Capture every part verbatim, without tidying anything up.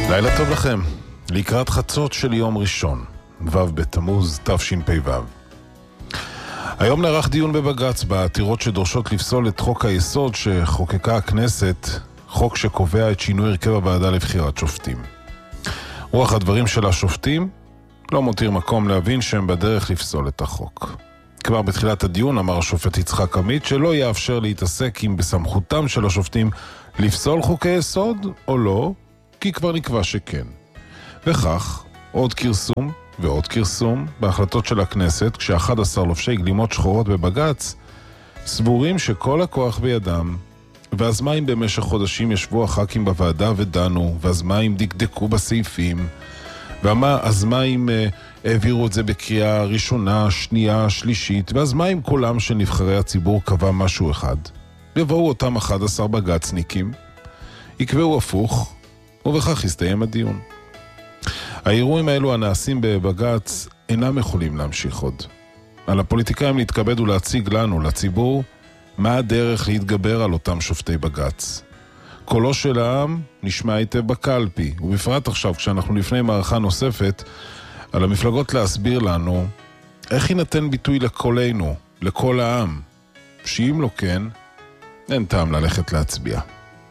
לילה טוב לכם, לקראת חצות של יום ראשון, ו' בתמוז תשפ"ו. היום נערך דיון בבג"ץ בעתירות שדורשות לפסול את חוק היסוד שחוקקה הכנסת, חוק שקובע את שינוי הרכב הוועדה לבחירת שופטים. רוח הדברים של השופטים לא מותיר מקום להבין שהם בדרך לפסול את החוק. כבר בתחילת הדיון אמר השופט יצחק עמית שלא יאפשר להתעסק אם בסמכותם של השופטים לפסול חוקי יסוד או לא, כי כבר נקבע שכן. וכך, עוד קרסום ועוד קרסום בהחלטות של הכנסת, כש-אחד עשר לובשי גלימות שחורות בבג"ץ סבורים שכל הכוח בידם, ואז מה אם במשך חודשים ישבו הח"כים בוועדה ודנו, ואז מה אם דקדקו בסעיפים, ואז מה אם uh, העבירו את זה בקריאה ראשונה, שנייה, שלישית, ואז מה אם קולם של נבחרי הציבור קבע משהו אחד. יבואו אותם אחד עשר בג"צניקים, יקבעו הפוך, ובכך יסתיים הדיון. האירועים האלו הנעשים בבג"ץ אינם יכולים להמשיך עוד. על הפוליטיקאים להתכבד ולהציג לנו, לציבור, מה הדרך להתגבר על אותם שופטי בג"ץ. קולו של העם נשמע היטב בקלפי, ובפרט עכשיו כשאנחנו לפני מערכה נוספת, על המפלגות להסביר לנו איך יינתן ביטוי לקולנו, לכל העם, שאם לא כן, אין טעם ללכת להצביע.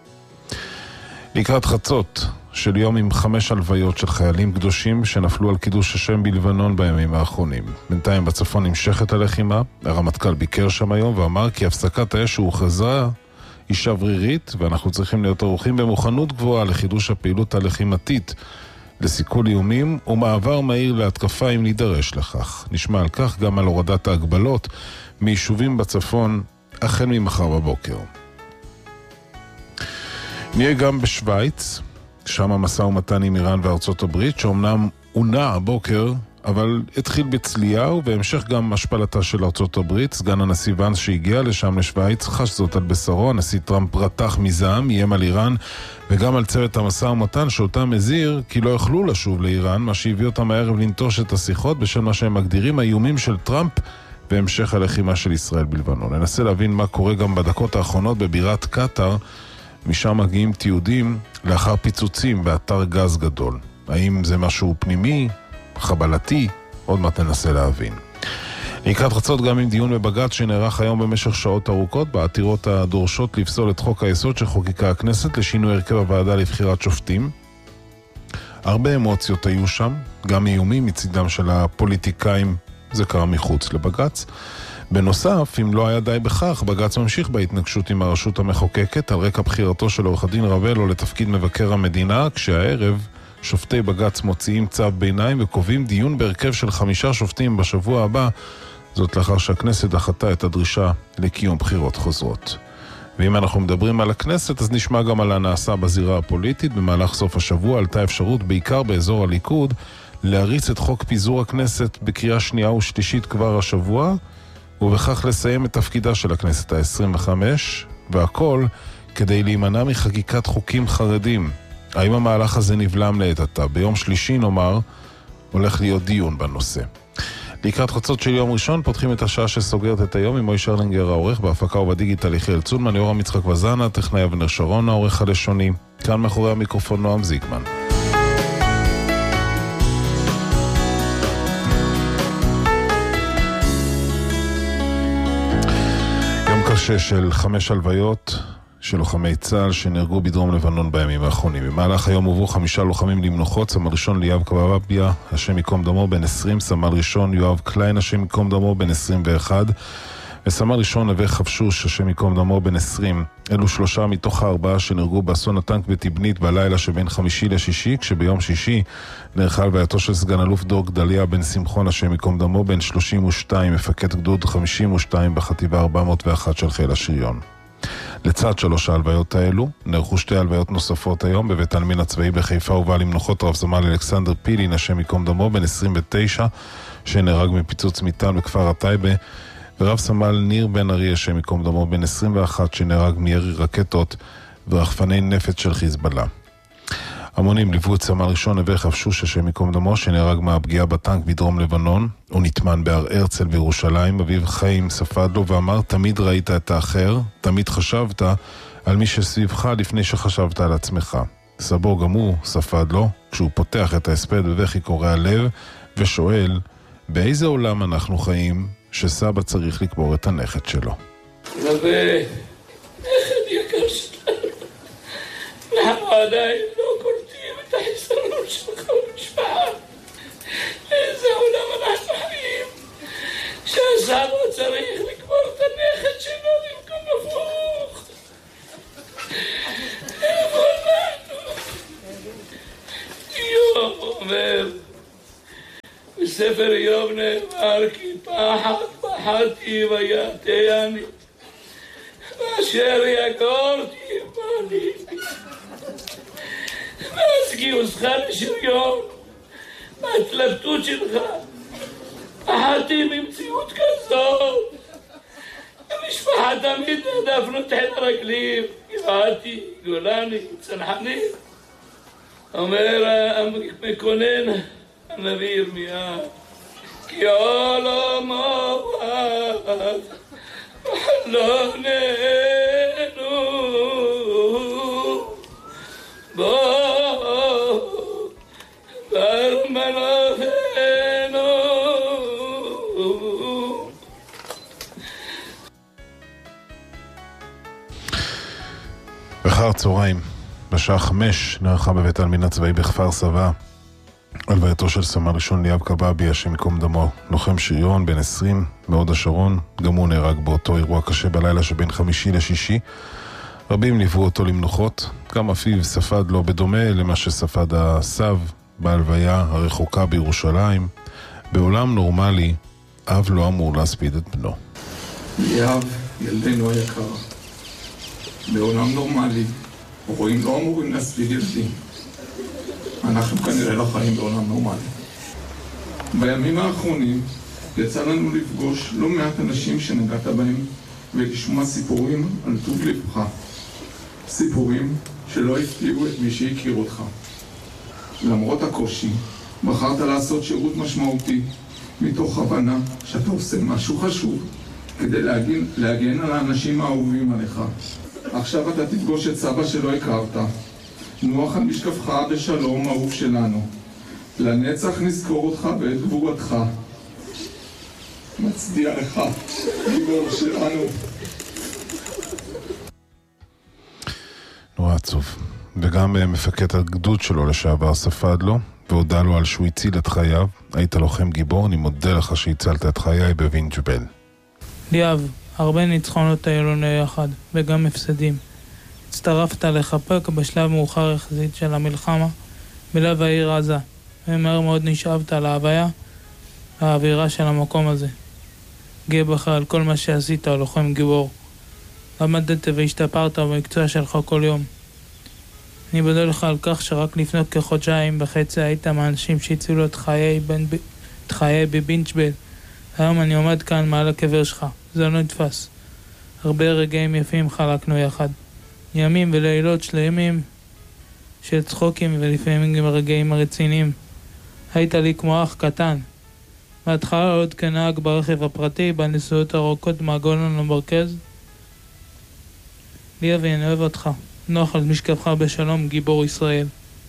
לקראת חצות של יום עם חמש הלוויות של חיילים קדושים שנפלו על קידוש השם בלבנון בימים האחרונים. בינתיים בצפון נמשכת הלחימה, הרמטכ"ל ביקר שם היום ואמר כי הפסקת האש שהוכרזה היא שברירית, ואנחנו צריכים להיות ערוכים במוכנות גבוהה לחידוש הפעילות הלחימתית, לסיכול איומים ומעבר מהיר להתקפה אם נידרש לכך. נשמע על כך גם על הורדת ההגבלות מיישובים בצפון החל ממחר בבוקר. נהיה גם בשוויץ, שם המשא ומתן עם איראן וארצות הברית, שאומנם עונה הבוקר, אבל התחיל בצלייה, ובהמשך גם השפלתה של ארצות הברית. סגן הנשיא ואנס שהגיע לשם לשוויץ חש זאת על בשרו. הנשיא טראמפ רתח מזעם, איים על איראן וגם על צוות המשא ומתן שאותם הזהיר כי לא יכלו לשוב לאיראן, מה שהביא אותם הערב לנטוש את השיחות בשל מה שהם מגדירים האיומים של טראמפ והמשך הלחימה של ישראל בלבנון. ננסה להבין מה קורה גם בדקות האחרונות בבירת קטר, משם מגיעים תיעודים לאחר פיצוצים באתר גז גדול. האם זה משהו פנימי, חבלתי? עוד מעט ננסה להבין. לקראת חצות גם עם דיון בבג"ץ שנערך היום במשך שעות ארוכות בעתירות הדורשות לפסול את חוק היסוד שחוקקה הכנסת לשינוי הרכב הוועדה לבחירת שופטים. הרבה אמוציות היו שם, גם איומים מצידם של הפוליטיקאים, זה קרה מחוץ לבג"ץ. בנוסף, אם לא היה די בכך, בג"ץ ממשיך בהתנגשות עם הרשות המחוקקת על רקע בחירתו של עורך הדין רבלו לתפקיד מבקר המדינה, כשהערב שופטי בג"ץ מוציאים צו ביניים וקובעים דיון בהרכב של חמישה שופטים בשבוע הבא, זאת לאחר שהכנסת דחתה את הדרישה לקיום בחירות חוזרות. ואם אנחנו מדברים על הכנסת, אז נשמע גם על הנעשה בזירה הפוליטית. במהלך סוף השבוע עלתה אפשרות, בעיקר באזור הליכוד, להריץ את חוק פיזור הכנסת בקריאה שנייה ושלישית כבר השבוע, ובכך לסיים את תפקידה של הכנסת ה-עשרים וחמש, והכל כדי להימנע מחקיקת חוקים חרדים. האם המהלך הזה נבלם לעת עתה? ביום שלישי נאמר, הולך להיות דיון בנושא. לקראת חצות של יום ראשון פותחים את השעה שסוגרת את היום עם מוי שרלינגר העורך, בהפקה ובדיגיטל יחיאל צולמן, יורם יצחק וזנה, הטכנאי אבנר שרון, העורך הלשוני. כאן מאחורי המיקרופון נועם זיקמן. קשה של חמש הלוויות של לוחמי צה"ל שנהרגו בדרום לבנון בימים האחרונים. במהלך היום הובאו חמישה לוחמים למנוחות, סמל ראשון ליאב קבביה, השם יקום דמו, בן עשרים, סמל ראשון יואב קליין, השם יקום דמו, בן עשרים ואחת, וסמל ראשון נווה חפשוש, השם יקום דמו, בן עשרים. אלו שלושה מתוך הארבעה שנהרגו באסון הטנק בתבנית בלילה שבין חמישי לשישי, כשביום שישי נערכה הלווייתו של סגן אלוף דור גדליה בן שמחון, השם יקום דמו, בן שלושים ושתיים, מפקד גדוד חמישים ושתיים בחטיבה ארבע מאות ואחת של חיל השריון. לצד שלוש ההלוויות האלו נערכו שתי הלוויות נוספות היום בבית העלמין הצבאי בחיפה, ובא למנוחות רב סמל אלכסנדר פילין, השם יקום דמו, בן עשרים ותשע, שנהרג מפיצוץ מטען בכפר הטייבה, ורב סמל ניר בן ארי, השם יקום דמו, בן עשרים ואחת, שנהרג מירי רקטות ורחפני נפץ של חיזבאללה. המונים ליוו את סמל ראשון נווה חפשוש, השם יקום דמו, שנהרג מהפגיעה בטנק בדרום לבנון. הוא נטמן בהר הרצל בירושלים. אביב חיים ספד לו ואמר, תמיד ראית את האחר, תמיד חשבת על מי שסביבך לפני שחשבת על עצמך. סבו גם הוא ספד לו, כשהוא פותח את ההספד בבכי קורע לב, ושואל, באיזה עולם אנחנו חיים שסבא צריך לקבור את הנכד שלו? רבי, נכד יקר שלנו, אנחנו עדיין לא קולטים את החיסרון שלך במשפחה. איזה עולם אנחנו חיים שהסבא צריך לקבור את הנכד שלו במקום הפוך. איפה אנחנו? איוב אומר בספר איוב נאמר כי פחד פחדתי ויעתני ואשר יגורתי בני ואז גיוסך לשריון בהתלבטות שלך פחדתי ממציאות כזאת. המשפחה תמיד העדפנו תחת רגלים, גבעתי, גולני, צנחני. אומר המקונן הנביא ירמיה כי עולמו עד וחלוננו בוא בר מלאכנו. אחר צהריים, בשעה חמש, נערכה בבית העלמין הצבאי בכפר סבא הלווייתו של סמל ראשון ליאב קבבי, השם ייקום דמו, לוחם שריון בן עשרים מהוד השרון. גם הוא נהרג באותו אירוע קשה בלילה שבין חמישי לשישי. רבים ליוו אותו למנוחות, גם אפיו ספד לו בדומה למה שספד הסב בהלוויה הרחוקה בירושלים. בעולם נורמלי אב לא אמור להספיד את בנו. ליאב, ילדנו היקר, בעולם נורמלי הורים לא אמורים להספיד ילדים. אנחנו כנראה לא חיים בעולם נורמלי. בימים האחרונים יצא לנו לפגוש לא מעט אנשים שנגעת בהם ולשמוע סיפורים על טוב לבך. סיפורים שלא הפתיעו את מי שהכיר אותך. למרות הקושי, בחרת לעשות שירות משמעותי מתוך הבנה שאתה עושה משהו חשוב כדי להגן, להגן על האנשים האהובים עליך. עכשיו אתה תפגוש את סבא שלא הכרת. נוח על משכבך בשלום אהוב שלנו. לנצח נזכור אותך ואת גבורתך. מצדיע לך, גיבור שלנו. נורא עצוב. וגם מפקד הגדוד שלו לשעבר ספד לו והודע לו על שהוא הציל את חייו. היית לוחם גיבור, אני מודה לך שהצלת את חיי בווינג'בל. ליאב, הרבה ניצחונות היו לנו יחד, וגם הפסדים. הצטרפת לחפק בשלב מאוחר יחסית של המלחמה בלב העיר עזה, ומהר מאוד נשאבת להוויה, לאווירה של המקום הזה. גאה בך על כל מה שעשית, לוחם גיבור. למדת והשתפרת במקצוע שלך כל יום. אני מודה לך על כך שרק לפני כחודשיים וחצי היית מהאנשים שהצילו את חיי, את חיי בבינג'בל. היום אני עומד כאן מעל הקבר שלך. זה לא נתפס. הרבה רגעים יפים חלקנו יחד. ימים ולילות שלמים של צחוקים ולפעמים גם רגעים רציניים. היית לי כמו אח קטן. בהתחלה עוד כנהג ברכב הפרטי בנסיעות ארוכות מהגולן למרכז. ליאב, אני אוהב אותך. נוח על משכבך בשלום, גיבור ישראל.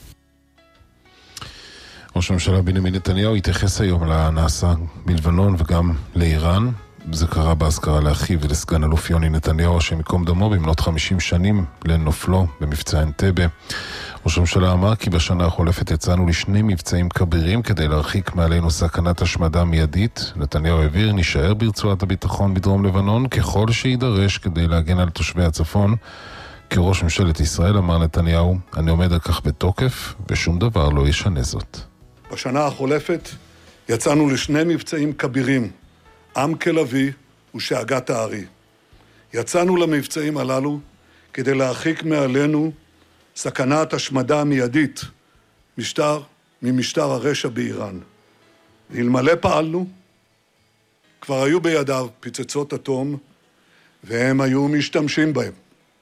ראש הממשלה בנימין נתניהו התייחס היום לנעשה בלבנון וגם לאיראן. זה קרה בהזכרה לאחיו ולסגן אלוף יוני נתניהו, השם ייקום דמו, במלאת חמישים שנים לנופלו במבצע אנטבה. ראש הממשלה אמר כי בשנה החולפת יצאנו לשני מבצעים כבירים כדי להרחיק מעלינו סכנת השמדה מיידית. נתניהו העביר, נשאר ברצועת הביטחון בדרום לבנון ככל שידרש כדי להגן על תושבי הצפון. כראש ממשלת ישראל אמר נתניהו, אני עומד על כך בתוקף ושום דבר לא ישנה זאת. בשנה החולפת יצאנו לשני מבצעים כבירים, עם כלבי ושאגת הארי. יצאנו למבצעים הללו כדי להרחיק מעלינו סכנת השמדה מיידית משטר, ממשטר הרשע באיראן. ואלמלא פעלנו, כבר היו בידיו פצצות אטום והם היו משתמשים בהם.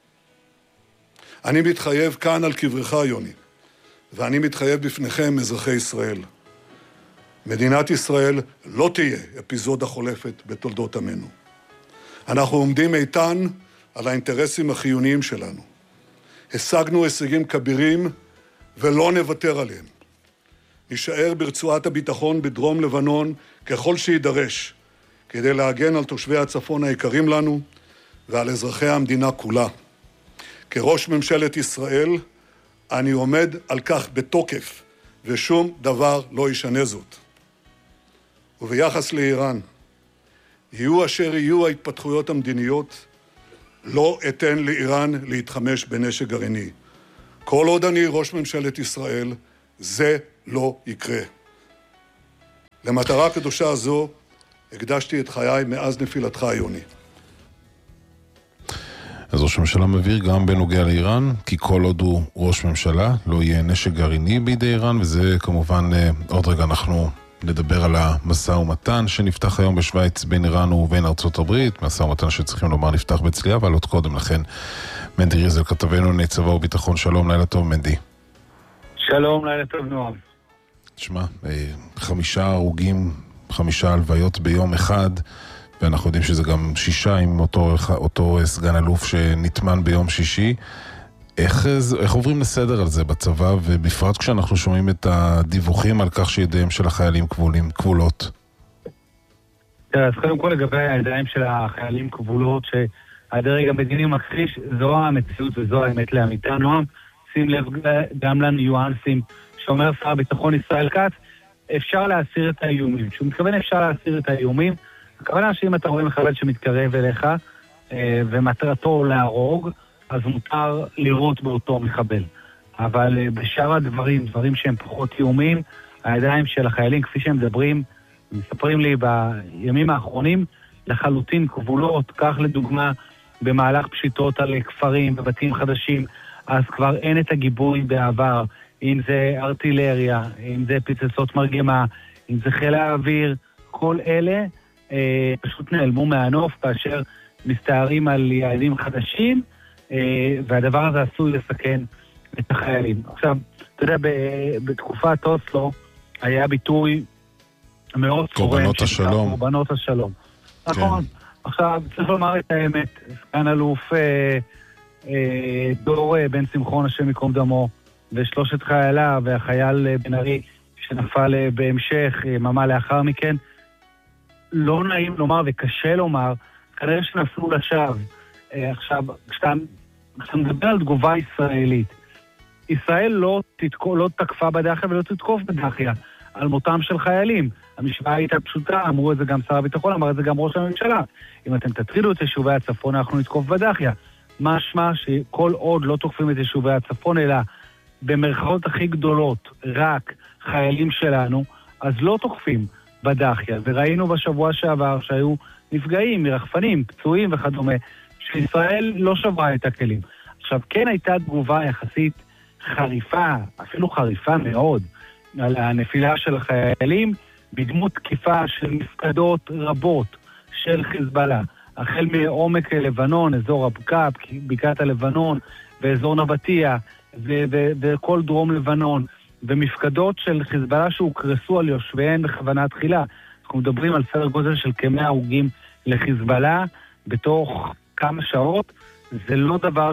אני מתחייב כאן על קברך, יוני, ואני מתחייב בפניכם, אזרחי ישראל. מדינת ישראל לא תהיה אפיזודה חולפת בתולדות עמנו. אנחנו עומדים איתן על האינטרסים החיוניים שלנו. השגנו הישגים כבירים ולא נוותר עליהם. נשאר ברצועת הביטחון בדרום לבנון ככל שידרש, כדי להגן על תושבי הצפון היקרים לנו ועל אזרחי המדינה כולה. כראש ממשלת ישראל, אני עומד על כך בתוקף, ושום דבר לא ישנה זאת. וביחס לאיראן, יהיו אשר יהיו ההתפתחויות המדיניות, לא אתן לאיראן להתחמש בנשק גרעיני. כל עוד אני ראש ממשלת ישראל, זה לא יקרה. למטרה הקדושה הזו, הקדשתי את חיי מאז נפילתך, יוני. אז ראש הממשלה מבהיר גם בנוגע לאיראן, כי כל עוד הוא ראש ממשלה, לא יהיה נשק גרעיני בידי איראן, וזה כמובן, עוד רגע אנחנו נדבר על המשא ומתן שנפתח היום בשוויץ בין איראן ובין ארצות הברית, משא ומתן שצריכים לומר נפתח בצליה, אבל עוד קודם לכן, מנדי ריזל כתבנו לענייני צבא וביטחון, שלום, לילה טוב מנדי. שלום, לילה טוב נועם. תשמע, חמישה הרוגים, חמישה הלוויות ביום אחד, ואנחנו יודעים שזה גם שישה עם אותו, אותו סגן אלוף שנטמן ביום שישי. איך, איך עוברים לסדר על זה בצבא, ובפרט כשאנחנו שומעים את הדיווחים על כך שידיהם של החיילים כבולים, כבולות? אז קודם כל לגבי הידיים של החיילים כבולות, שהדרג המדיני מכחיש, זו המציאות וזו האמת לאמיתה. נועם, שים לב גם לניואנסים שאומר שר הביטחון ישראל כץ, אפשר להסיר את האיומים. שהוא מתכוון אפשר להסיר את האיומים, הכוונה שאם אתה רואה מחבל שמתקרב אליך ומטרתו להרוג, אז מותר לראות באותו מחבל. אבל בשאר הדברים, דברים שהם פחות איומים, הידיים של החיילים כפי שהם מדברים, מספרים לי בימים האחרונים, לחלוטין כבולות, כך לדוגמה במהלך פשיטות על כפרים ובתים חדשים, אז כבר אין את הגיבוי בעבר, אם זה ארטילריה, אם זה פיצצות מרגמה, אם זה חיל האוויר, כל אלה אה, פשוט נעלמו מהנוף כאשר מסתערים על יעדים חדשים, אה, והדבר הזה עשוי לסכן את החיילים. עכשיו, אתה יודע, בתקופת אוסלו היה ביטוי מאוד צורם, קורבנות השלום. קורבנות השלום. כן. נכון. עכשיו, צריך לומר את האמת, סגן אלוף אה, אה, דור אה, בן שמחון, השם יקום דמו, ושלושת חייליו, והחייל אה, בן ארי, שנפל אה, בהמשך, אה, ממה לאחר מכן, לא נעים לומר וקשה לומר, כנראה שנפלו לשווא. אה, עכשיו, כשאתה, כשאתה מדבר על תגובה ישראלית, ישראל לא, תתקו, לא תקפה בדחיה ולא תתקוף בדחיה על מותם של חיילים. המשוואה הייתה פשוטה, אמרו את זה גם שר הביטחון, אמר את זה גם ראש הממשלה. אם אתם תטרידו את יישובי הצפון, אנחנו נתקוף בדחיה. משמע שכל עוד לא תוקפים את יישובי הצפון, אלא במרכאות הכי גדולות, רק חיילים שלנו, אז לא תוקפים בדחיה. וראינו בשבוע שעבר שהיו נפגעים, מרחפנים, פצועים וכדומה, שישראל לא שברה את הכלים. עכשיו, כן הייתה תגובה יחסית חריפה, אפילו חריפה מאוד, על הנפילה של החיילים, בדמות תקיפה של מפקדות רבות של חיזבאללה, החל מעומק לבנון, אזור הבקעה, בקעת הלבנון, ואזור נבטיה, ו- ו- וכל דרום לבנון, ומפקדות של חיזבאללה שהוקרסו על יושביהן בכוונה תחילה. אנחנו מדברים על סדר גודל של כמאה הרוגים לחיזבאללה, בתוך כמה שעות, זה לא דבר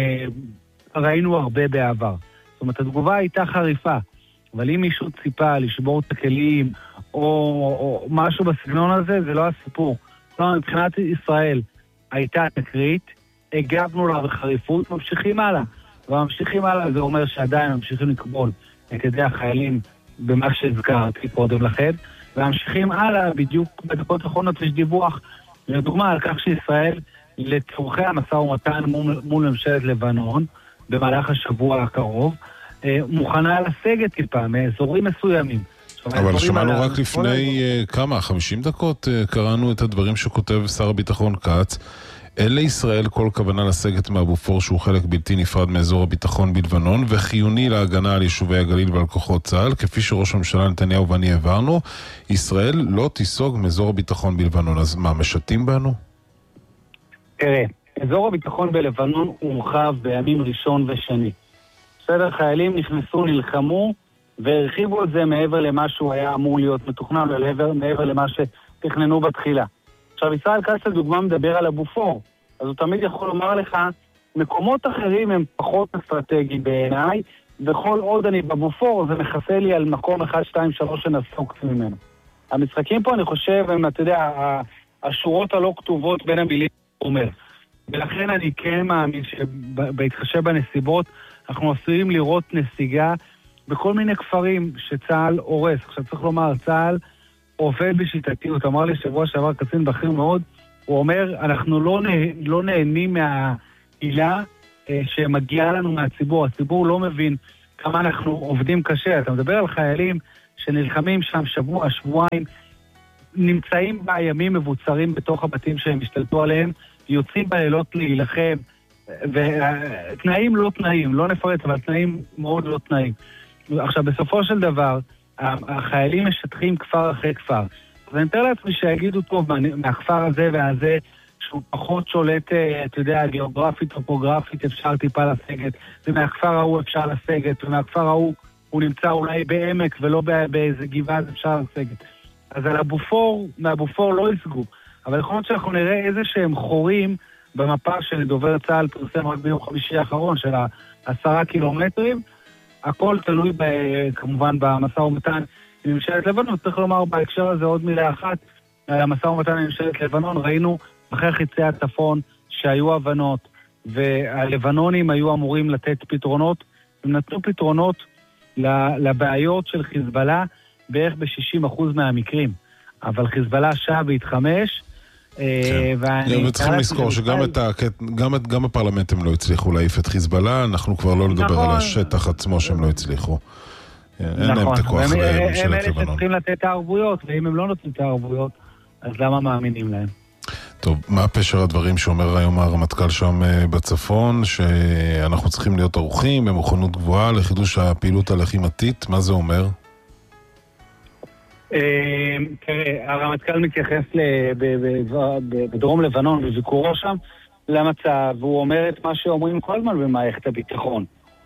שראינו הרבה בעבר. זאת אומרת, התגובה הייתה חריפה, אבל אם מישהו ציפה לשבור את הכלים, או, או משהו בסגנון הזה, זה לא הסיפור. כלומר, מבחינת ישראל הייתה תקרית, הגבנו לה בחריפות, ממשיכים הלאה. וממשיכים הלאה, זה אומר שעדיין ממשיכים לקבול את ידי החיילים במה שהזכרתי קודם לכן, וממשיכים הלאה, בדיוק בדקות האחרונות יש דיווח, לדוגמה על כך שישראל, לצורכי המשא ומתן מול, מול ממשלת לבנון, במהלך השבוע הקרוב, מוכנה לסגת טיפה מאזורים מסוימים. אבל שמענו רק לפני כמה, חמישים דקות, קראנו את הדברים שכותב שר הביטחון כץ, אין לישראל כל כוונה לסגת מהבופור שהוא חלק בלתי נפרד מאזור הביטחון בלבנון, וחיוני להגנה על יישובי הגליל ועל כוחות צה"ל, כפי שראש הממשלה נתניהו ואני העברנו, ישראל לא תיסוג מאזור הביטחון בלבנון. אז מה, משתים בנו? תראה, אזור הביטחון בלבנון הורחב בימים ראשון ושני. בסדר, חיילים נכנסו, נלחמו, והרחיבו את זה מעבר למה שהוא היה אמור להיות מתוכנן, מעבר למה שתכננו בתחילה. עכשיו, ישראל כץ לדוגמה מדבר על הבופור, אז הוא תמיד יכול לומר לך, מקומות אחרים הם פחות אסטרטגיים בעיניי, וכל עוד אני בבופור, זה מכסה לי על מקום אחד, שתיים, שלוש שנסוק ממנו. המשחקים פה, אני חושב, הם, אתה יודע, השורות הלא כתובות בין המילים אומר. ולכן אני כן מאמין שבהתחשב בנסיבות, אנחנו עשויים לראות נסיגה בכל מיני כפרים שצהל הורס. עכשיו צריך לומר, צהל עובד בשיטתיות. אמר לי שבוע שעבר קצין בכיר מאוד, הוא אומר, אנחנו לא, נה, לא נהנים מהעילה אה, שמגיעה לנו מהציבור. הציבור לא מבין כמה אנחנו עובדים קשה. אתה מדבר על חיילים שנלחמים שם שבוע, שבועיים, נמצאים בימים מבוצרים בתוך הבתים שהם השתלטו עליהם, יוצאים בלילות להילחם, ותנאים לא תנאים, לא נפרט, אבל תנאים מאוד לא תנאים. עכשיו, בסופו של דבר, החיילים משטחים כפר אחרי כפר. אז אני מתאר לעצמי שיגידו טוב, מהכפר הזה והזה, שהוא פחות שולט, אתה יודע, גיאוגרפית, טופוגרפית, אפשר טיפה לסגת, ומהכפר ההוא אפשר לסגת, ומהכפר ההוא הוא נמצא אולי בעמק ולא באיזה גבעה, אז אפשר לסגת. אז על הבופור, מהבופור לא יסגו. אבל יכול להיות שאנחנו נראה איזה שהם חורים במפה של דובר צה"ל פרסם רק ביום חמישי האחרון של העשרה קילומטרים. הכל תלוי ב, כמובן במשא ומתן עם ממשלת לבנון. צריך לומר בהקשר הזה עוד מילה אחת, על המשא ומתן עם ממשלת לבנון ראינו אחרי חיצי הצפון שהיו הבנות, והלבנונים היו אמורים לתת פתרונות, הם נתנו פתרונות לבעיות של חיזבאללה בערך ב-שישים אחוז מהמקרים. אבל חיזבאללה שעה והתחמש, וצריכים לזכור שגם הפרלמנט הם לא הצליחו להעיף את חיזבאללה, אנחנו כבר לא לדבר על השטח עצמו שהם לא הצליחו. אין להם את הכוח לממשלת לבנון. הם אלה שצריכים לתת את הערבויות, ואם הם לא נותנים את הערבויות, אז למה מאמינים להם? טוב, מה פשר הדברים שאומר היום הרמטכ"ל שם בצפון, שאנחנו צריכים להיות ערוכים במוכנות גבוהה לחידוש הפעילות הלחימתית? מה זה אומר? תראה, הרמטכ"ל מתייחס בדרום לבנון, בביקורו שם, למצב, והוא אומר את מה שאומרים כל הזמן במערכת הביטחון.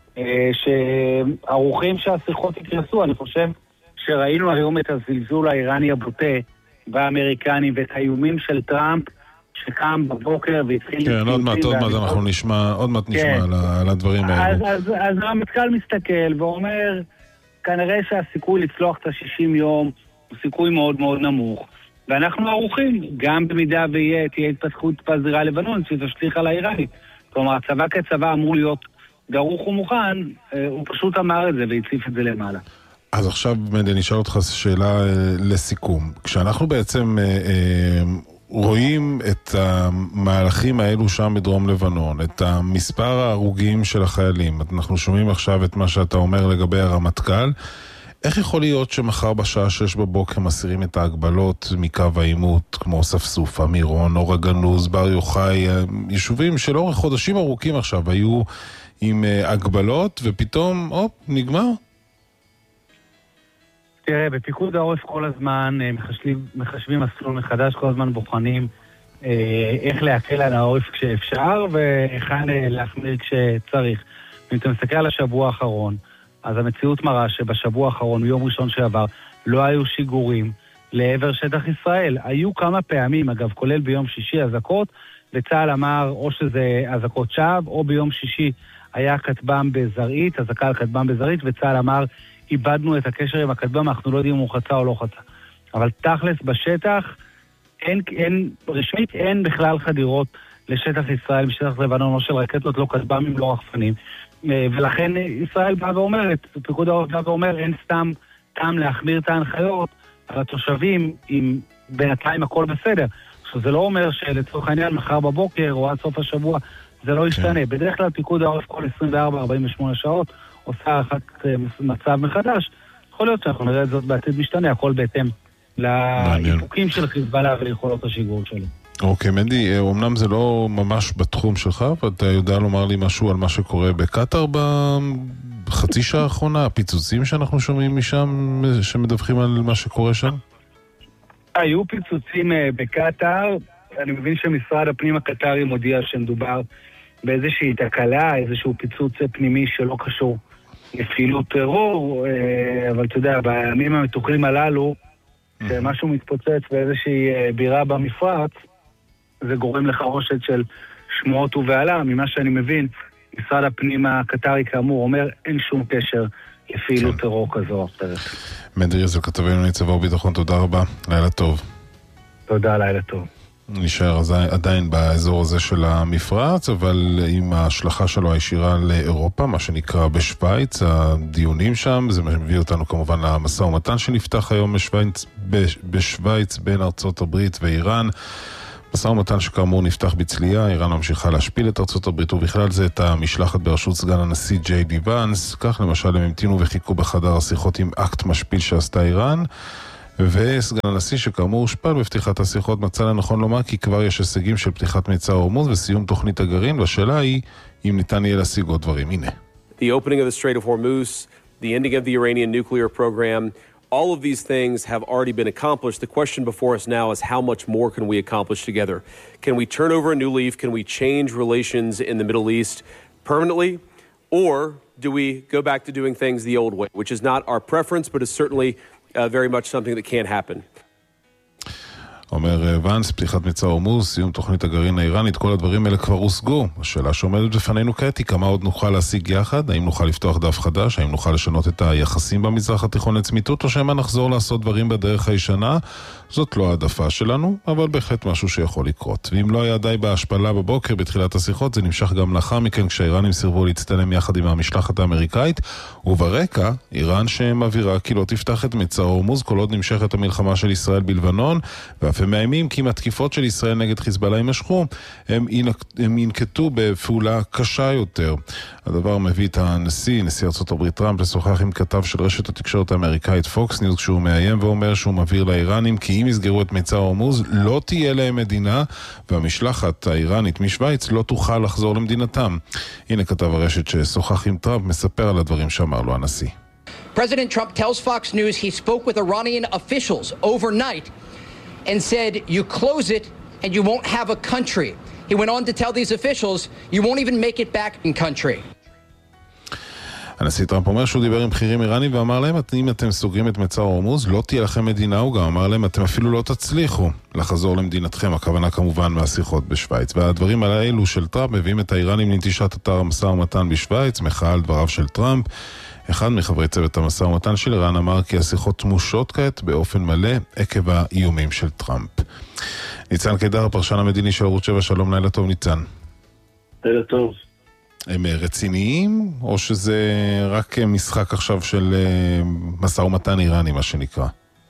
שערוכים שהשיחות יקרסו, אני חושב שראינו היום את הזלזול האיראני הבוטה באמריקנים ואת האיומים של טראמפ שקם בבוקר והתחיל... כן, עוד מעט, עוד מעט אנחנו נשמע, עוד מעט נשמע על הדברים האלו. אז הרמטכ"ל מסתכל ואומר, כנראה שהסיכוי לצלוח את ה-שישים יום הוא סיכוי מאוד מאוד נמוך. ואנחנו ערוכים, גם במידה ויהיה, תהיה התפתחות בזירה לבנון, שתשליך על האיראנית. כלומר, הצבא כצבא אמור להיות דרוך ומוכן, הוא פשוט אמר את זה והציף את זה למעלה. אז עכשיו, מנדי, נשאל אותך שאלה לסיכום. כשאנחנו בעצם רואים את המהלכים האלו שם בדרום לבנון, את המספר ההרוגים של החיילים, אנחנו שומעים עכשיו את מה שאתה אומר לגבי הרמטכ"ל, איך יכול להיות שמחר בשעה שש בבוקר מסירים את ההגבלות מקו העימות, כמו ספסופה, מירון, אור הגנוז, בר יוחאי, יישובים שלאורך חודשים ארוכים עכשיו היו עם הגבלות, ופתאום, אופ, נגמר? תראה, בפיקוד העורף כל הזמן מחשבים, מחשבים מסלול מחדש, כל הזמן בוחנים איך להקל על העורף כשאפשר, ואיכן להחמיר כשצריך. אם אתה מסתכל על השבוע האחרון, אז המציאות מראה שבשבוע האחרון, מיום ראשון שעבר, לא היו שיגורים לעבר שטח ישראל. היו כמה פעמים, אגב, כולל ביום שישי הזקות, וצה"ל אמר או שזה הזקות שווא, או ביום שישי היה כתב"ם בזרעית, הזקה על כתב"ם בזרעית, וצה"ל אמר, איבדנו את הקשר עם הכתב"ם, אנחנו לא יודעים אם הוא חצה או לא חצה. אבל תכלס בשטח, אין, אין, רשמית אין בכלל חדירות לשטח ישראל, בשטח לבנון, לא של רקטות, לא כתב"מים, לא רחפנים. ולכן ישראל בא ואומרת, פיקוד העורף בא ואומר, אין סתם טעם להחמיר את ההנחיות על התושבים, אם בינתיים הכל בסדר. עכשיו זה לא אומר שלצורך העניין מחר בבוקר או עד סוף השבוע זה לא ישתנה. בדרך כלל פיקוד העורף כל עשרים וארבע עד ארבעים ושמונה שעות עושה אחת מצב מחדש. יכול להיות שאנחנו נראה את זאת בעתיד משתנה, הכל בהתאם לאיפוקים של חיזבאללה וליכולות השיגור שלו. אוקיי, מנדי, אמנם זה לא ממש בתחום שלך, ואתה יודע לומר לי משהו על מה שקורה בקטר בחצי שעה האחרונה, הפיצוצים שאנחנו שומעים משם, שמדווחים על מה שקורה שם? היו פיצוצים בקטר, אני מבין שמשרד הפנים הקטרי מודיע שמדובר באיזושהי תקלה, איזשהו פיצוץ פנימי שלא קשור לפעילות טרור, אבל אתה יודע, בימים המתוחים הללו, שמשהו מתפוצץ באיזושהי בירה במפרץ, זה גורם לחרושת של שמועות ובעלה. ממה שאני מבין, משרד הפנים הקטרי כאמור אומר אין שום קשר לפעילות טרור כזו או אחרת. מנדרי יזל, כתבנו צבא וביטחון, תודה רבה, לילה טוב. תודה, לילה טוב. נשאר עדיין באזור הזה של המפרץ, אבל עם ההשלכה שלו הישירה לאירופה, מה שנקרא בשוויץ, הדיונים שם, זה מביא אותנו כמובן למשא ומתן שנפתח היום בשוויץ, בשוויץ בין ארצות הברית ואיראן. משא ומתן שכאמור נפתח בצלייה, איראן ממשיכה להשפיל את ארצות הברית ובכלל זה את המשלחת בראשות סגן הנשיא ג'יי די ואנס. כך למשל הם המתינו וחיכו בחדר השיחות עם אקט משפיל שעשתה איראן, וסגן הנשיא שכאמור הושפל בפתיחת השיחות מצא לנכון לומר כי כבר יש הישגים של פתיחת מצר הורמוז וסיום תוכנית הגרעין, והשאלה היא אם ניתן יהיה להשיג עוד דברים. הנה. The opening of the Strait of Hormuz, the ending of the Iranian nuclear program, all of these things have already been accomplished. The question before us now is how much more can we accomplish together? Can we turn over a new leaf? Can we change relations in the Middle East permanently? Or do we go back to doing things the old way, which is not our preference, but is certainly uh, very much something that can happen. אומר ואנס, פתיחת מצר הורמוז, סיום תוכנית הגרעין האיראנית, כל הדברים האלה כבר הושגו. השאלה שעומדת בפנינו כעת היא כמה עוד נוכל להשיג יחד, האם נוכל לפתוח דף חדש, האם נוכל לשנות את היחסים במזרח התיכון לצמיתות, או שמה נחזור לעשות דברים בדרך הישנה. זאת לא העדפה שלנו, אבל בהחלט משהו שיכול לקרות. ואם לא היה די בהשפלה בבוקר בתחילת השיחות, זה נמשך גם לאחר מכן כשהאיראנים סירבו להצטלם יחד עם המשלחת האמריקאית, וברקע, איראן שמבהירה כי לא תפתח את מצר הורמוז כל עוד נמשכת המלחמה של ישראל בלבנון, ואף הם מאיימים כי אם התקיפות של ישראל נגד חיזבאללה יימשכו, הם, הם ינקטו בפעולה קשה יותר. הדבר מביא את הנשיא, נשיא ארצות הברית טראמפ, לשוחח עם כתב של רשת התקשורת האמריקאית פוקס ניוז, כשהוא מאיים ואומר שהוא מבהיר לאיראנים כי אם יסגרו את מצר הורמוז לא תהיה להם מדינה, והמשלחת האיראנית משוויץ לא תוכל לחזור למדינתם. הנה כתב הרשת ששוחח עם טראמפ, מספר על הדברים שאמר לו הנשיא. President Trump tells Fox News he spoke with Iranian officials overnight and said, you close it and you won't have a country. He went on to tell these officials, you won't even make it back in country. הנשיא טראמפ אומר שהוא דיבר עם בכירים איראנים ואמר להם, אם אתם סוגרים את מצר הורמוז, לא תהיה לכם מדינה. הוא גם אמר להם, אתם אפילו לא תצליחו לחזור למדינתכם. הכוונה כמובן מהשיחות בשוויץ. והדברים האלו של טראמפ מביאים את האיראנים לנטישת אתר המשא ומתן בשוויץ, מחאה על דבריו של טראמפ. אחד מחברי צוות המשא ומתן של איראן אמר כי השיחות תמושות כעת באופן מלא עקב האיומים של טראמפ. ניצן קידר, הפרשן המדיני של ערוץ שבע, שלום, לילה טוב ניצן. לילה טוב. הם רציניים או שזה רק משחק עכשיו של משא ומתן איראני, מה שנקרא?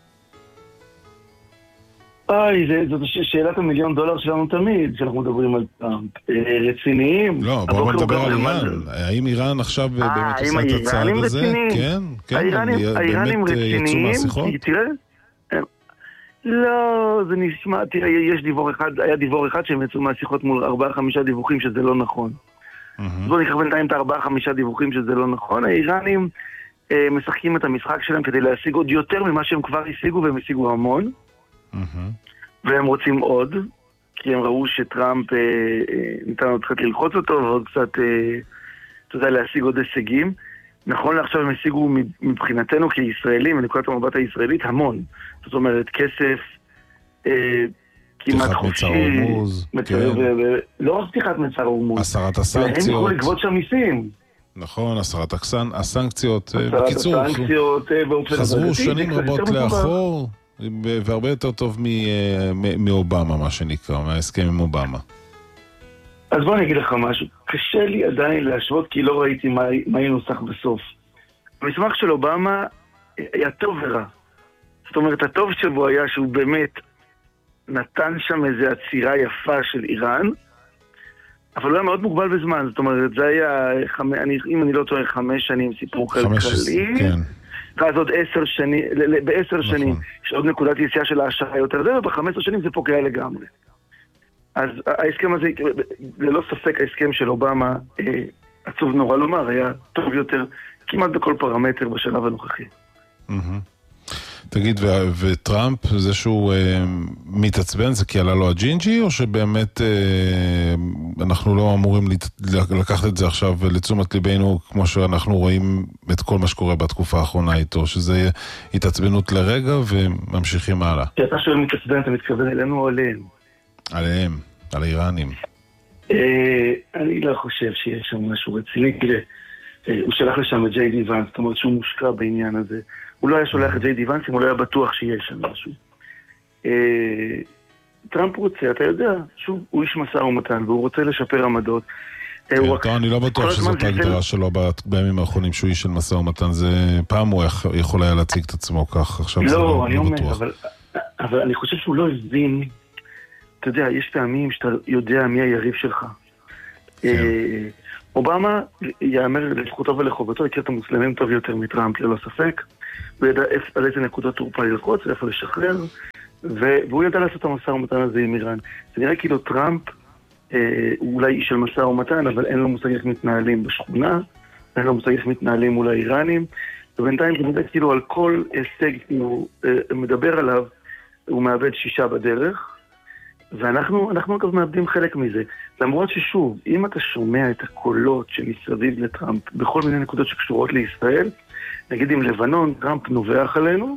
איי, זאת שאלת המיליון דולר שלנו תמיד, שאנחנו מדברים על טראמפ. רציניים? לא, בואו נדבר על איראן. האם איראן עכשיו באמת עושה את הצעד הזה? כן, כן, באמת יצאו מהשיחות? תראה, לא, זה נשמע, תראה, יש דיוור אחד, היה דיוור אחד שהם יצאו מהשיחות מול ארבעה חמישה דיווחים שזה לא נכון. בואו ניקח בינתיים את הארבעה חמישה דיווחים שזה לא נכון. האיראנים משחקים את המשחק שלהם כדי להשיג עוד יותר ממה שהם כבר השיגו, והם השיגו המון. והם רוצים עוד, כי הם ראו שטראמפ ניתן עוד קצת ללחוץ אותו ועוד קצת, אתה יודע, להשיג עוד הישגים. נכון לעכשיו הם השיגו מבחינתנו כישראלים, מנקודת המבט הישראלית, המון. זאת אומרת, כסף כמעט חופשי. לא רק פתיחת מצר הורמוז. הסרת הסנקציות. הם יכולו לגבות שם מיסים. נכון, הסרת הסנקציות. בקיצור, חזרו שנים רבות לאחור. והרבה יותר טוב מאובמה, מה שנקרא, מההסכם עם אובמה. אז בוא אני אגיד לך משהו. קשה לי עדיין להשוות, כי לא ראיתי מה ינוסח בסוף. המסמך של אובמה היה טוב ורע. זאת אומרת, הטוב שבו היה שהוא באמת נתן שם איזו עצירה יפה של איראן, אבל הוא היה מאוד מוגבל בזמן. זאת אומרת, זה היה, אם אני לא טועה, חמש שנים סיפור כלכלי. כן. ואז עוד עשר שנים, בעשר שנים, יש עוד נקודת יציאה של ההשערה יותר, זה, ובחמש עשרה שנים זה פוגע לגמרי. אז ההסכם הזה, ללא ספק ההסכם של אובמה, עצוב נורא לומר, היה טוב יותר, כמעט בכל פרמטר בשלב הנוכחי. תגיד, וטראמפ, זה שהוא מתעצבן, זה כי עלה לו הג'ינג'י, או שבאמת אנחנו לא אמורים לקחת את זה עכשיו לתשומת ליבנו, כמו שאנחנו רואים את כל מה שקורה בתקופה האחרונה איתו, שזה התעצבנות לרגע וממשיכים הלאה? כי אתה שואל מתעצבן, אתה מתכוון אלינו או עליהם? עליהם, על האיראנים. אני לא חושב שיש שם משהו רציני, כי הוא שלח לשם את ג'יי די ונס, זאת אומרת שהוא מושקע בעניין הזה. הוא לא היה שולח את ג'יי די ונס אם הוא לא היה בטוח שיש שם משהו. טראמפ רוצה, אתה יודע, שוב, הוא איש מסע ומתן, והוא רוצה לשפר עמדות. אני לא בטוח שזאת ההגדרה שלו בימים האחרונים שהוא איש של מסע ומתן, זה פעם הוא יכול היה להציג את עצמו כך, עכשיו זה לא בטוח. אבל אני חושב שהוא לא הבין, אתה יודע, יש פעמים שאתה יודע מי היריב שלך. אובמה יאמר לזכותו ולחובתו, הכיר את המוסלמים טוב יותר מטראמפ, ללא ספק. הוא ידע על איזה נקודות תורפה ללחוץ, ואיפה לשחרר, והוא ידע לעשות את המשא ומתן הזה עם איראן. זה נראה כאילו טראמפ הוא אולי איש של משא ומתן, אבל אין לו מושג איך מתנהלים בשכונה, אין לו מושג איך מתנהלים מול האיראנים, ובינתיים זה נראה כאילו על כל הישג שהוא מדבר עליו, הוא מאבד שישה בדרך, ואנחנו אנחנו אגב מאבדים חלק מזה. למרות ששוב, אם אתה שומע את הקולות שמסביב לטראמפ בכל מיני נקודות שקשורות לישראל, נגיד עם לבנון, טראמפ נובח עלינו,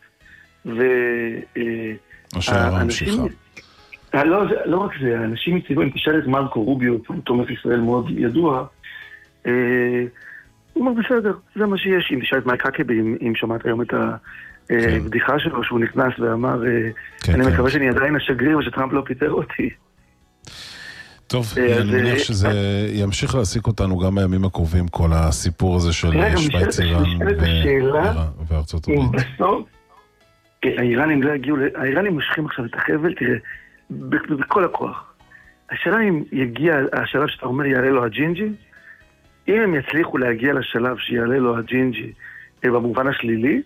והאנשים... לא, לא רק זה, האנשים מציבו, אם תשאל את מרקו רוביו, הוא תומך ישראל מאוד ידוע, הוא אומר בסדר, זה מה שיש. אם תשאל את מייק הקבי, אם שמעת היום את הבדיחה שלו, שהוא נכנס ואמר, אני מקווה שאני עדיין השגריר ושטראמפ לא פיטר אותי. טוב, אני מניח שזה ימשיך להעסיק אותנו גם בימים הקרובים, כל הסיפור הזה של שוויץ, איראן וארצות הברית. בסוף, האיראנים לא הגיעו, האיראנים מושכים עכשיו את החבל, תראה, בכל הכוח. השאלה אם יגיע, השלב שאתה אומר יעלה לו הג'ינג'י, אם הם יצליחו להגיע לשלב שיעלה לו הג'ינג'י במובן השלילי,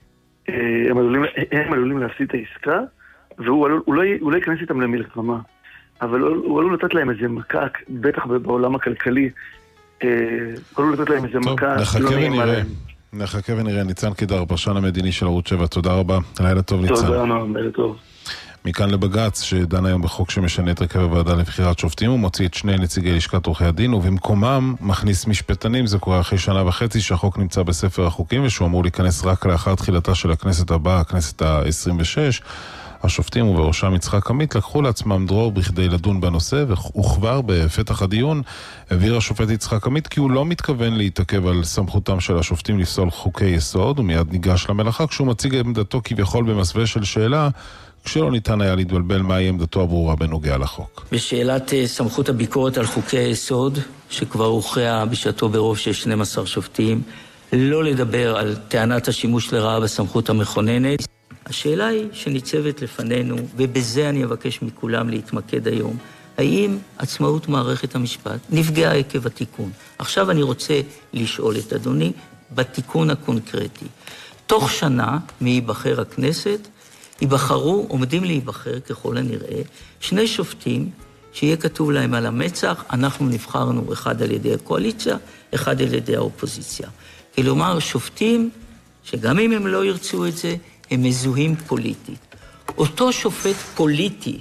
הם עלולים, הם עלולים להפסיד את העסקה, והוא עלול, הוא לא, הוא לא ייכנס איתם למלחמה, אבל הוא עלול לתת להם איזה מכה, בטח בעולם הכלכלי, הוא עלול לתת להם איזה מכה. נחכה ונראה. נחכה ונראה. ניצן קידר, פרשן המדיני של ערוץ שבע, תודה רבה. לילה טוב ניצן. תודה, נועם, לילה טוב. מכאן לבג"ץ, שדן היום בחוק שמשנה את הרכב הוועדה לבחירת שופטים, הוא מוציא את שני נציגי לשכת עורכי הדין, ובמקומם מכניס משפטנים. זה קורה אחרי שנה וחצי שהחוק נמצא בספר החוקים, ושהוא אמור להיכנס רק לאחר תחילתה של הכנסת הבאה, הכנסת ה-עשרים ושש. השופטים ובראשם יצחק עמית לקחו לעצמם דרור בכדי לדון בנושא, וכבר בפתח הדיון הבהיר השופט יצחק עמית כי הוא לא מתכוון להתעכב על סמכותם של השופטים לפסול חוקי יסוד, ומיד ניגש למלאכה כשהוא מציג עמדתו כביכול במסווה של שאלה, כשלא ניתן היה להתבלבל מהי עמדתו הברורה בנוגע לחוק. בשאלת סמכות הביקורת על חוקי היסוד, שכבר הוכרע בשעתו ברוב של שנים עשר שופטים, לא לדבר על טענת השימוש לרעה בסמכות המכוננת. השאלה היא שניצבת לפנינו, ובזה אני אבקש מכולם להתמקד היום, האם עצמאות מערכת המשפט נפגעה עקב התיקון? עכשיו אני רוצה לשאול את אדוני בתיקון הקונקרטי. תוך שנה מהיבחר הכנסת, ייבחרו, עומדים להיבחר ככל הנראה, שני שופטים שיהיה כתוב להם על המצח, אנחנו נבחרנו אחד על ידי הקואליציה, אחד על ידי האופוזיציה. כלומר, שופטים שגם אם הם לא ירצו את זה, הם מזוהים פוליטית. אותו שופט פוליטי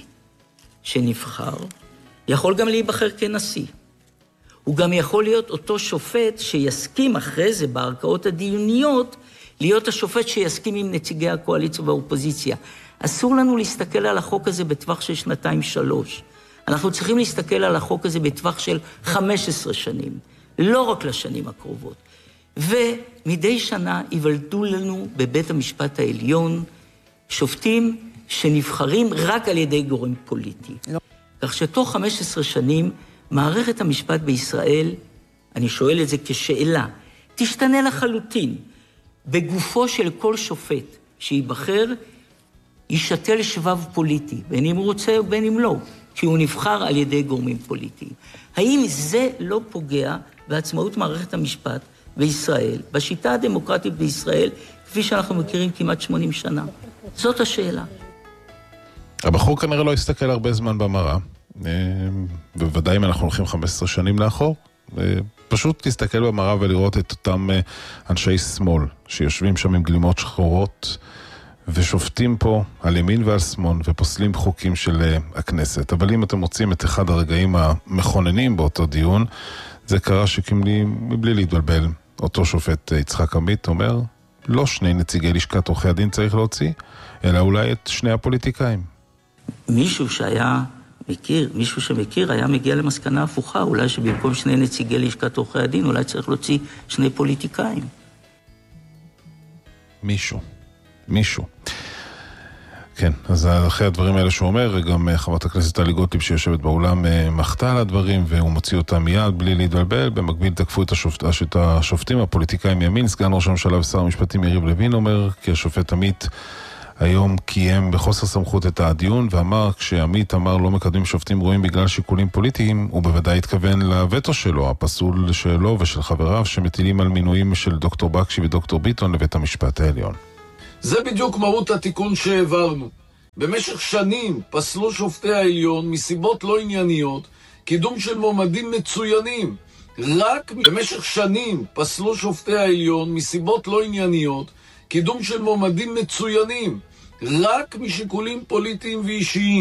שנבחר, יכול גם להיבחר כנשיא. הוא גם יכול להיות אותו שופט שיסכים אחרי זה בערכאות הדיוניות, להיות השופט שיסכים עם נציגי הקואליציה והאופוזיציה. אסור לנו להסתכל על החוק הזה בטווח של שנתיים שלוש. אנחנו צריכים להסתכל על החוק הזה בטווח של חמש עשרה שנים, לא רק לשנים הקרובות. ומדי שנה יוולדו לנו בבית המשפט העליון שופטים שנבחרים רק על ידי גורם פוליטי. לא. כך שתוך חמש עשרה שנים מערכת המשפט בישראל, אני שואל את זה כשאלה, תשתנה לחלוטין. בגופו של כל שופט שיבחר, ישתל שבב פוליטי, בין אם הוא רוצה ובין אם לא, כי הוא נבחר על ידי גורמים פוליטיים. האם זה לא פוגע בעצמאות מערכת המשפט בישראל, בשיטה הדמוקרטית בישראל, כפי שאנחנו מכירים כמעט שמונים שנה? זאת השאלה. הבחור כנראה לא יסתכל הרבה זמן במראה, בוודאי אם אנחנו הולכים חמש עשרה שנים לאחור, פשוט להסתכל במראה ולראות את אותם אנשי שמאל שיושבים שם עם גלימות שחורות ושופטים פה על ימין ועל שמאל ופוסלים חוקים של הכנסת. אבל אם אתם מוצאים את אחד הרגעים המכוננים באותו דיון, זה קרה שכמלי, מבלי להתבלבל, אותו שופט יצחק עמית אומר, לא שני נציגי לשכת עורכי הדין צריך להוציא, אלא אולי את שני הפוליטיקאים. מישהו שהיה מכיר, מישהו שמכיר היה מגיע למסקנה הפוכה, אולי שבמקום שני נציגי לשכת עורכי הדין, אולי צריך להוציא שני פוליטיקאים. מישהו. מישהו. כן, אז אחרי הדברים האלה שהוא אומר, גם חברת הכנסת טלי גוטליב שיושבת באולם מחתה על הדברים, והוא מוציא אותה מיד בלי להתבלבל. במקביל תקפו את השופט, את השופטים, הפוליטיקאים מימין. סגן ראש הממשלה ושר המשפטים יריב לוין אומר, כי השופט עמית היום קיים בחוסר סמכות את הדיון, ואמר, כשעמית אמר לא מקדמים שופטים גרועים בגלל שיקולים פוליטיים, הוא בוודאי התכוון לווטו שלו, הפסול שלו ושל חבריו, שמטילים על מינויים של דוקטור בקשי ודוקטור ביטון לבית המשפט העליון. זה בדיוק מהות התיקון שהעברנו. במשך שנים פסלו שופטי העליון מסיבות לא ענייניות קידום של מועמדים מצוינים. רק במשך שנים פסלו שופטי העליון מסיבות לא ענייניות קידום של מועמדים מצוינים. רק משיקולים פוליטיים ואישיים.